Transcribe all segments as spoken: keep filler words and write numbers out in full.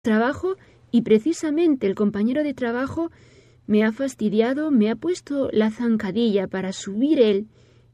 trabajo y precisamente el compañero de trabajo me ha fastidiado, me ha puesto la zancadilla para subir él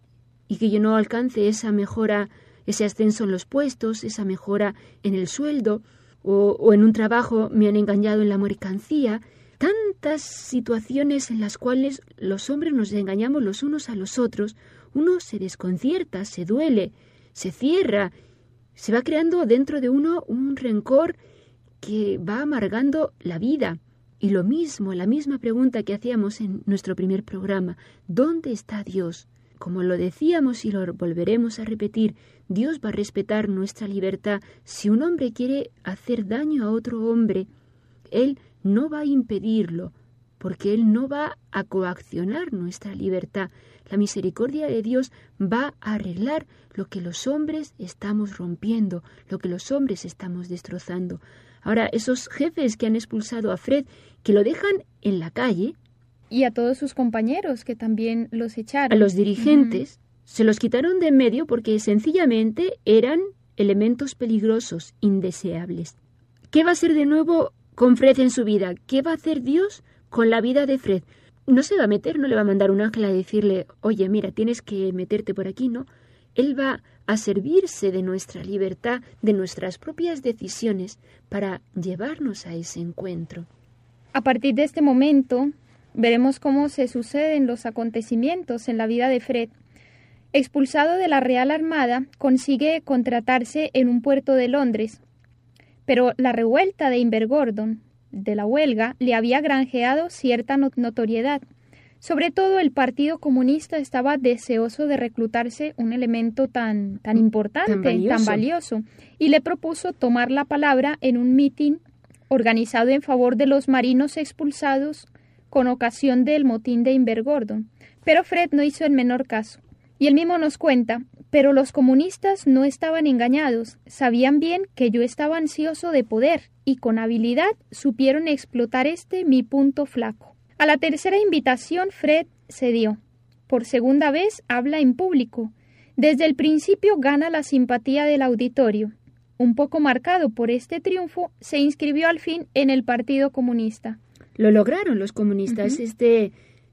y que yo no alcance esa mejora, ese ascenso en los puestos, esa mejora en el sueldo, o, o en un trabajo me han engañado en la mercancía. Tantas situaciones en las cuales los hombres nos engañamos los unos a los otros. Uno se desconcierta, se duele, se cierra, se va creando dentro de uno un rencor que va amargando la vida. Y lo mismo, la misma pregunta que hacíamos en nuestro primer programa, ¿dónde está Dios? Como lo decíamos y lo volveremos a repetir, Dios va a respetar nuestra libertad. Si un hombre quiere hacer daño a otro hombre, Él no va a impedirlo, porque Él no va a coaccionar nuestra libertad. La misericordia de Dios va a arreglar lo que los hombres estamos rompiendo, lo que los hombres estamos destrozando. Ahora, esos jefes que han expulsado a Fred, que lo dejan en la calle, y a todos sus compañeros que también los echaron. A los dirigentes, uh-huh. se los quitaron de en medio porque sencillamente eran elementos peligrosos, indeseables. ¿Qué va a hacer de nuevo con Fred en su vida? ¿Qué va a hacer Dios con la vida de Fred? No se va a meter, no le va a mandar un ángel a decirle, oye, mira, tienes que meterte por aquí, ¿no? Él va a servirse de nuestra libertad, de nuestras propias decisiones, para llevarnos a ese encuentro. A partir de este momento, veremos cómo se suceden los acontecimientos en la vida de Fred. Expulsado de la Real Armada, consigue contratarse en un puerto de Londres. Pero la revuelta de Invergordon, de la huelga, le había granjeado cierta notoriedad. Sobre todo el Partido Comunista estaba deseoso de reclutarse un elemento tan, tan importante, tan valioso. tan valioso, y le propuso tomar la palabra en un mitin organizado en favor de los marinos expulsados con ocasión del motín de Invergordon. Pero Fred no hizo el menor caso. Y él mismo nos cuenta, pero los comunistas no estaban engañados, sabían bien que yo estaba ansioso de poder y con habilidad supieron explotar este mi punto flaco. A la tercera invitación Fred cedió. Por segunda vez habla en público. Desde el principio gana la simpatía del auditorio. Un poco marcado por este triunfo, se inscribió al fin en el Partido Comunista. Lo lograron los comunistas, uh-huh. este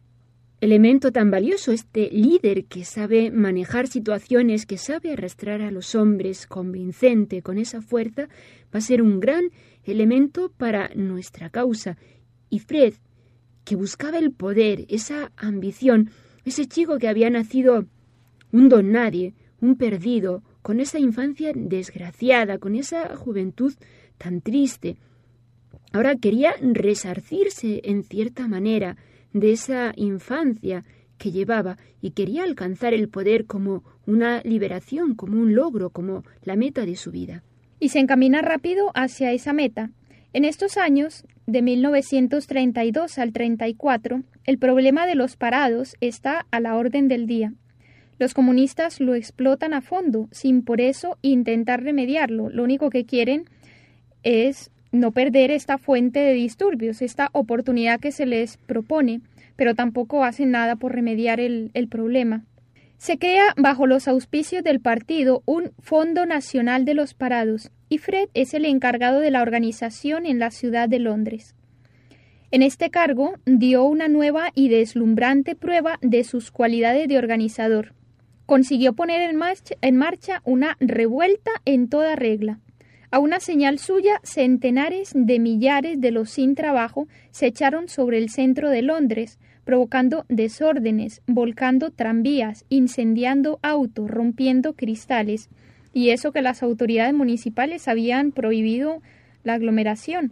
elemento tan valioso, este líder que sabe manejar situaciones, que sabe arrastrar a los hombres convincente, con esa fuerza, va a ser un gran elemento para nuestra causa. Y Fred, que buscaba el poder, esa ambición, ese chico que había nacido un don nadie, un perdido, con esa infancia desgraciada, con esa juventud tan triste, ahora quería resarcirse en cierta manera de esa infancia que llevaba y quería alcanzar el poder como una liberación, como un logro, como la meta de su vida. Y se encamina rápido hacia esa meta. En estos años, de mil novecientos treinta y dos al treinta y cuatro, el problema de los parados está a la orden del día. Los comunistas lo explotan a fondo, sin por eso intentar remediarlo. Lo único que quieren es no perder esta fuente de disturbios, esta oportunidad que se les propone, pero tampoco hacen nada por remediar el, el problema. Se crea bajo los auspicios del partido un Fondo Nacional de los Parados y Fred es el encargado de la organización en la ciudad de Londres. En este cargo dio una nueva y deslumbrante prueba de sus cualidades de organizador. Consiguió poner en marcha, en marcha una revuelta en toda regla. A una señal suya, centenares de millares de los sin trabajo se echaron sobre el centro de Londres, provocando desórdenes, volcando tranvías, incendiando autos, rompiendo cristales, y eso que las autoridades municipales habían prohibido la aglomeración.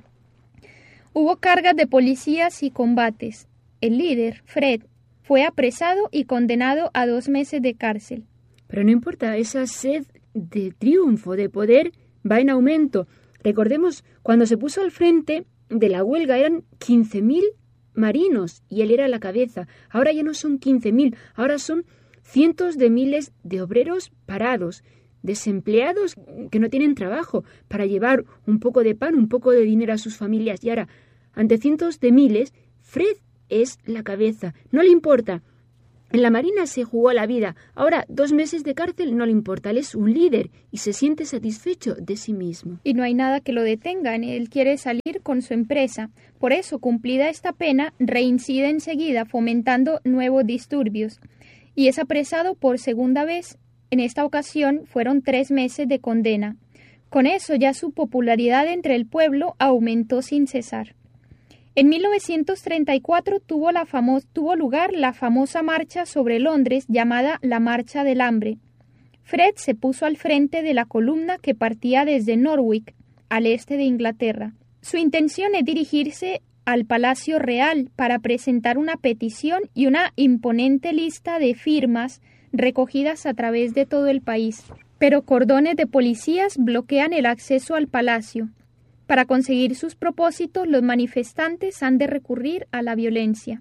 Hubo cargas de policías y combates. El líder, Fred, fue apresado y condenado a dos meses de cárcel. Pero no importa, esa sed de triunfo, de poder, va en aumento. Recordemos, cuando se puso al frente de la huelga eran quince mil marinos y él era la cabeza. Ahora ya no son quince mil, ahora son cientos de miles de obreros parados, desempleados que no tienen trabajo para llevar un poco de pan, un poco de dinero a sus familias. Y ahora, ante cientos de miles, Fred es la cabeza. No le importa En la Marina se jugó la vida. Ahora, dos meses de cárcel no le importa. Él es un líder y se siente satisfecho de sí mismo. Y no hay nada que lo detenga. Él quiere salir con su empresa. Por eso, cumplida esta pena, reincide enseguida, fomentando nuevos disturbios. Y es apresado por segunda vez. En esta ocasión fueron tres meses de condena. Con eso ya su popularidad entre el pueblo aumentó sin cesar. En mil novecientos treinta y cuatro tuvo, la famo- tuvo lugar la famosa marcha sobre Londres llamada la Marcha del Hambre. Fred se puso al frente de la columna que partía desde Norwich, al este de Inglaterra. Su intención es dirigirse al Palacio Real para presentar una petición y una imponente lista de firmas recogidas a través de todo el país. Pero cordones de policías bloquean el acceso al palacio. Para conseguir sus propósitos, los manifestantes han de recurrir a la violencia.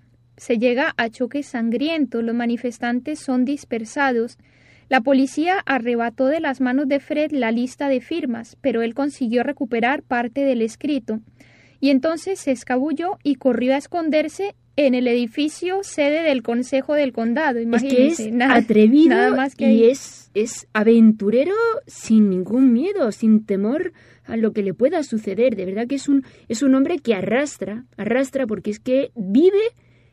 Se llega a choques sangrientos, los manifestantes son dispersados. La policía arrebató de las manos de Fred la lista de firmas, pero él consiguió recuperar parte del escrito. Y entonces se escabulló y corrió a esconderse en el edificio sede del Consejo del Condado. Imagínense, es que es nada, atrevido nada más que y ahí. es, es aventurero sin ningún miedo, sin temor a lo que le pueda suceder. De verdad que es un, es un hombre que arrastra, arrastra porque es que vive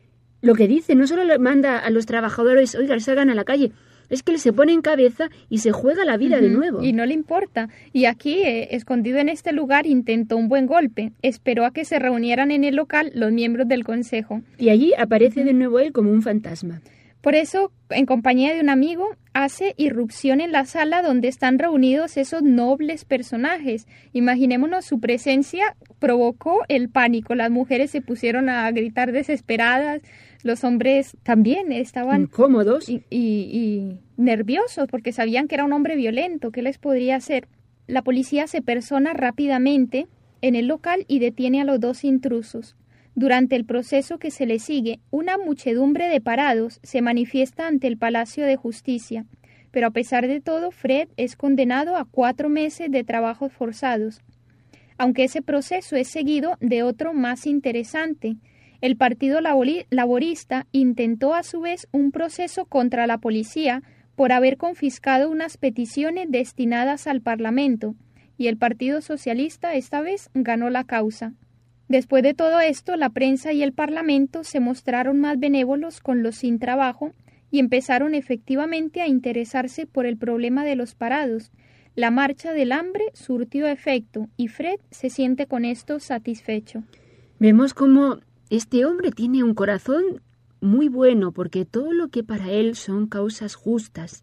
lo que dice. No solo le manda a los trabajadores, oigan, salgan a la calle, es que él se pone en cabeza y se juega la vida Uh-huh. de nuevo. Y no le importa. Y aquí, eh, escondido en este lugar, intentó un buen golpe. Esperó a que se reunieran en el local los miembros del consejo. Y allí aparece de nuevo él como un fantasma. Por eso, en compañía de un amigo, hace irrupción en la sala donde están reunidos esos nobles personajes. Imaginémonos, su presencia provocó el pánico. Las mujeres se pusieron a gritar desesperadas. Los hombres también estaban incómodos y, y, y nerviosos porque sabían que era un hombre violento. ¿Qué les podría hacer? La policía se persona rápidamente en el local y detiene a los dos intrusos. Durante el proceso que se le sigue, una muchedumbre de parados se manifiesta ante el Palacio de Justicia. Pero a pesar de todo, Fred es condenado a cuatro meses de trabajos forzados. Aunque ese proceso es seguido de otro más interesante. El Partido Laborista intentó a su vez un proceso contra la policía por haber confiscado unas peticiones destinadas al Parlamento, y el Partido Socialista esta vez ganó la causa. Después de todo esto, la prensa y el Parlamento se mostraron más benévolos con los sin trabajo y empezaron efectivamente a interesarse por el problema de los parados. La marcha del hambre surtió efecto y Fred se siente con esto satisfecho. Vemos cómo este hombre tiene un corazón muy bueno, porque todo lo que para él son causas justas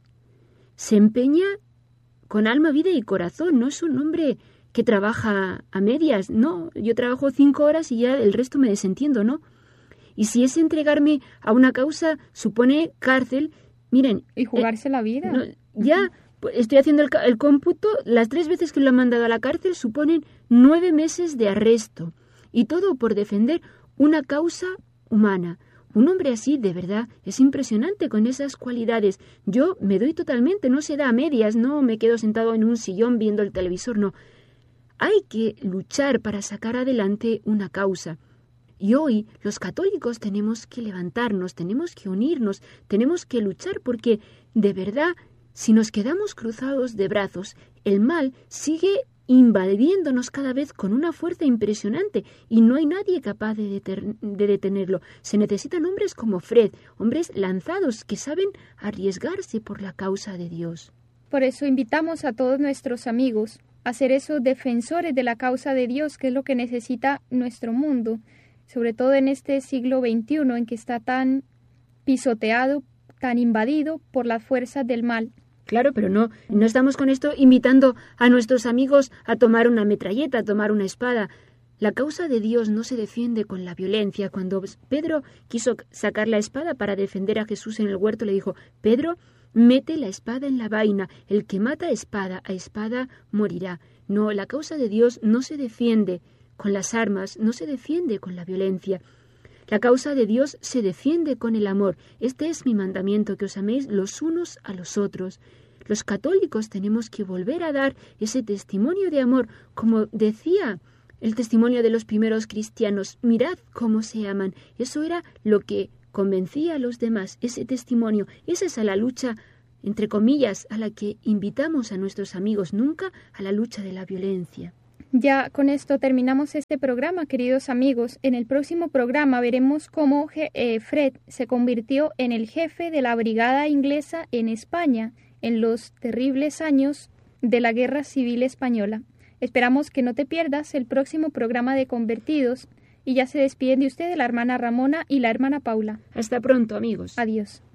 se empeña con alma, vida y corazón. No es un hombre que trabaja a medias, no, yo trabajo cinco horas y ya el resto me desentiendo, ¿no? Y si es entregarme a una causa, supone cárcel, miren... Y jugarse eh, la vida. No, ya pues, estoy haciendo el, el cómputo, las tres veces que lo han mandado a la cárcel suponen nueve meses de arresto, y todo por defender una causa humana. Un hombre así, de verdad, es impresionante con esas cualidades. Yo me doy totalmente, no se da a medias, no me quedo sentado en un sillón viendo el televisor, no. Hay que luchar para sacar adelante una causa. Y hoy los católicos tenemos que levantarnos, tenemos que unirnos, tenemos que luchar porque, de verdad, si nos quedamos cruzados de brazos, el mal sigue invadiéndonos cada vez con una fuerza impresionante y no hay nadie capaz de, deter- de detenerlo. Se necesitan hombres como Fred, hombres lanzados que saben arriesgarse por la causa de Dios. Por eso invitamos a todos nuestros amigos a ser esos defensores de la causa de Dios, que es lo que necesita nuestro mundo, sobre todo en este siglo veintiuno en que está tan pisoteado, tan invadido por las fuerzas del mal. Claro, pero no, no estamos con esto invitando a nuestros amigos a tomar una metralleta, a tomar una espada. La causa de Dios no se defiende con la violencia. Cuando Pedro quiso sacar la espada para defender a Jesús en el huerto, le dijo, Pedro, mete la espada en la vaina, el que mata espada a espada morirá. No, la causa de Dios no se defiende con las armas, no se defiende con la violencia. La causa de Dios se defiende con el amor. Este es mi mandamiento, que os améis los unos a los otros. Los católicos tenemos que volver a dar ese testimonio de amor, como decía el testimonio de los primeros cristianos. Mirad cómo se aman. Eso era lo que convencía a los demás. Ese testimonio, esa es a la lucha, entre comillas, a la que invitamos a nuestros amigos, nunca a la lucha de la violencia. Ya con esto terminamos este programa, queridos amigos. En el próximo programa veremos cómo eh, Fred se convirtió en el jefe de la brigada inglesa en España en los terribles años de la Guerra Civil Española. Esperamos que no te pierdas el próximo programa de Convertidos y ya se despiden de usted la hermana Ramona y la hermana Paula. Hasta pronto, amigos. Adiós.